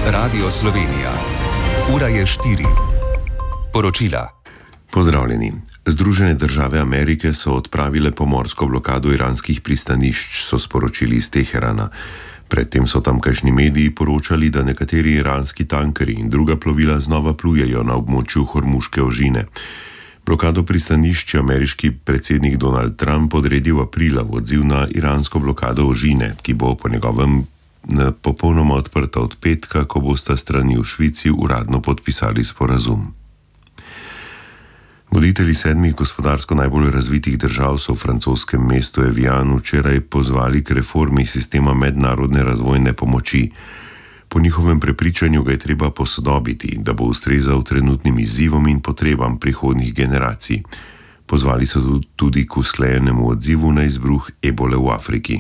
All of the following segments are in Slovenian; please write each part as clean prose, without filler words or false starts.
Radio Slovenija. Ura je 4. Poročila. Pozdravljeni. Združene države Amerike so odpravile pomorsko blokado iranskih pristanišč, so sporočili iz Teherana. Predtem so tamkajšnji mediji poročali, da nekateri iranski tankeri in druga plovila znova plujejo na območju Hormuške ožine. Blokado pristanišč je ameriški predsednik Donald Trump odredil aprila v odziv na iransko blokado ožine, ki bo po njegovem popolnoma odprta od petka, ko bosta strani v Švici uradno podpisali sporazum. Voditelji 7 gospodarsko najbolj razvitih držav so v francoskem mestu Evianu včeraj pozvali k reformi sistema mednarodne razvojne pomoči. Po njihovem prepričanju ga je treba posodobiti, da bo ustrezal trenutnim izzivom in potrebam prihodnjih generacij. Pozvali so tudi k usklajenemu odzivu na izbruh ebole v Afriki.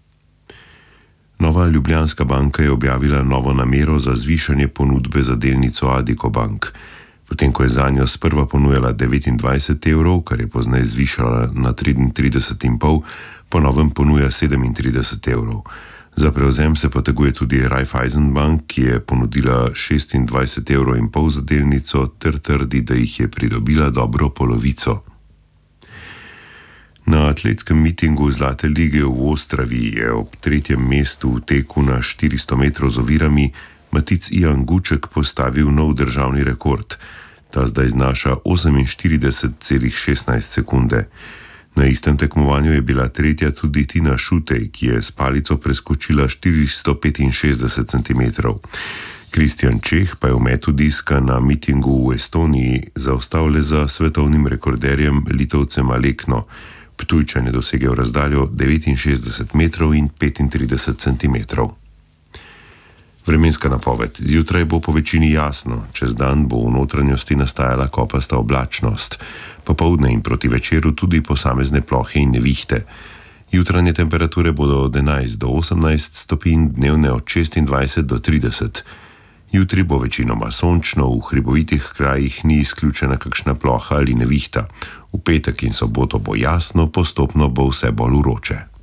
Nova Ljubljanska banka je objavila novo namero za zvišanje ponudbe za delnico Addiko Bank. Potem, ko je zanjo sprva ponujala 29 evrov, kar je pozneje zvišala na 33,5, po novem ponuja 37 evrov. Za prevzem se poteguje tudi Raiffeisen Bank, ki je ponudila 26,5 evrov za delnico, ter trdi, da jih je pridobila dobro polovico. Na atletskem mitingu Zlate lige v Ostravi je ob 3. mestu v teku na 400 metrov z ovirami Matic Ian Guček postavil nov državni rekord. Ta zdaj znaša 48,16 sekunde. Na istem tekmovanju je bila tretja tudi Tina Šutej, ki je s palico preskočila 465 cm. Kristjan Čeh pa je v metu diska na mitingu v Estoniji zaostal le za svetovnim rekorderjem Litovcem Alekno. Ptujčan je dosegel razdaljo 69 metrov in 35 centimetrov. Vremenska napoved. Zjutraj bo po večini jasno, čez dan bo v notranjosti nastajala kopasta oblačnost. Popoldne in proti večeru tudi posamezne plohe in nevihte. Jutranje temperature bodo od 11 do 18 stopinj, dnevne od 26 do 30. Jutri bo večinoma sončno, v hribovitih krajih ni izključena kakšna ploha ali nevihta. V petek in soboto bo jasno, postopno bo vse bolj vroče.